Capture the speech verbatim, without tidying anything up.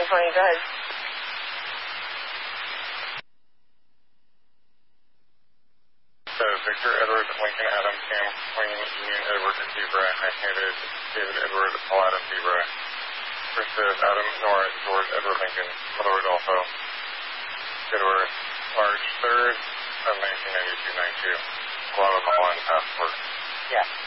twenty, go ahead. So, Victor, Edward, Lincoln, Adam, Cam, Queen, Union, Edward, Zebra, High-handed, David, Edward, Paul, Adam, Zebra. Christoph, Adam, Nora, George, Edward, Lincoln, Mother, Rodolfo, Edward, March third of nineteen ninety-two ninety-two. Guam, Holland, passport. Yes.